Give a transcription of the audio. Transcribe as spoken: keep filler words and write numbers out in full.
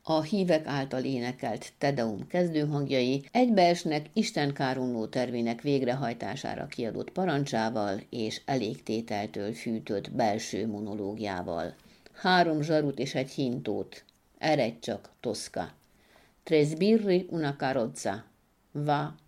A hívek által énekelt Tedeum kezdőhangjai egybeesnek Isten káromló tervének végrehajtására kiadott parancsával és elégtételtől fűtött belső monológiával. Három zsarut és egy hintót. Eredj csak, Tosca. Tre sbirri una carrozza. Va